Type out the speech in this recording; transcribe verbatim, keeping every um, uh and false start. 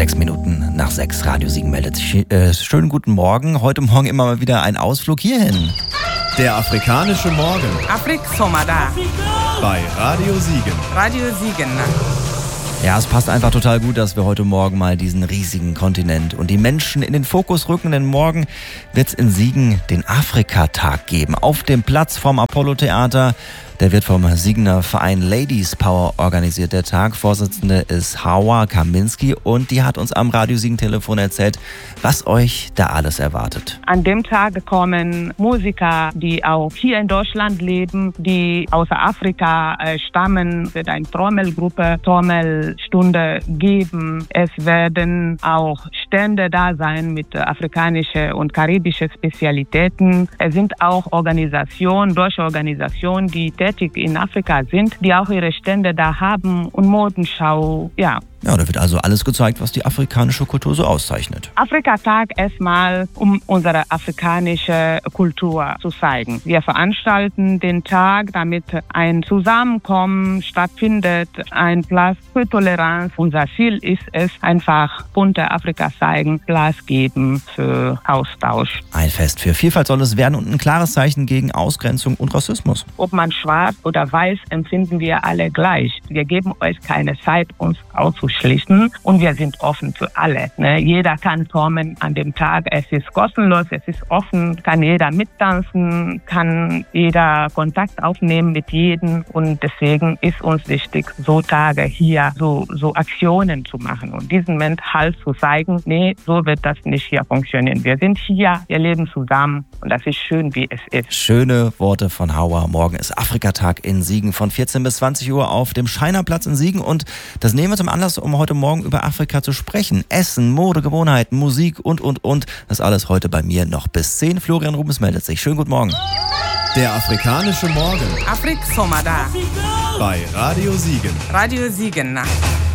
Sechs Minuten nach sechs. Radio Siegen meldet sich. Äh, schönen guten Morgen. Heute Morgen immer mal wieder ein Ausflug hierhin. Der afrikanische Morgen. Afrik Somada. Bei Radio Siegen. Radio Siegen. Ja, es passt einfach total gut, dass wir heute Morgen mal diesen riesigen Kontinent und die Menschen in den Fokus rücken, denn morgen wird es in Siegen den Afrika-Tag geben. Auf dem Platz vom Apollo-Theater. Der wird vom Siegener Verein Ladies Power organisiert, der Tag. Vorsitzende ist Hawa Kaminski und die hat uns am Radio Siegen Telefon erzählt, was euch da alles erwartet. An dem Tag kommen Musiker, die auch hier in Deutschland leben, die aus Afrika äh, stammen. Es wird eine Trommelgruppe, Trommelstunde geben. Es werden auch Stände da sein mit afrikanischen und karibischen Spezialitäten. Es sind auch Organisationen, deutsche Organisationen, die tätig in Afrika sind, die auch ihre Stände da haben und Modenschau, ja. Ja, da wird also alles gezeigt, was die afrikanische Kultur so auszeichnet. Afrika-Tag erstmal, um unsere afrikanische Kultur zu zeigen. Wir veranstalten den Tag, damit ein Zusammenkommen stattfindet, ein Platz für Toleranz. Unser Ziel ist es, einfach bunte Afrika zeigen, Platz geben für Austausch. Ein Fest für Vielfalt soll es werden und ein klares Zeichen gegen Ausgrenzung und Rassismus. Ob man schwarz oder weiß, empfinden wir alle gleich. Wir geben euch keine Zeit, uns auszuschließen. Und wir sind offen für alle. Ne? Jeder kann kommen an dem Tag. Es ist kostenlos, es ist offen, kann jeder mittanzen, kann jeder Kontakt aufnehmen mit jedem. Und deswegen ist uns wichtig, so Tage hier, so, so Aktionen zu machen und diesen Moment halt zu zeigen, nee, so wird das nicht hier funktionieren. Wir sind hier, wir leben zusammen und das ist schön, wie es ist. Schöne Worte von Hawa. Morgen ist Afrika-Tag in Siegen von vierzehn bis zwanzig Uhr auf dem Scheinerplatz in Siegen und das nehmen wir zum Anlass, um heute Morgen über Afrika zu sprechen. Essen, Mode, Gewohnheiten, Musik und, und, und. Das alles heute bei mir noch bis zehn. Florian Rubens meldet sich. Schönen guten Morgen. Der afrikanische Morgen. Afrik Somada. Bei Radio Siegen. Radio Siegen.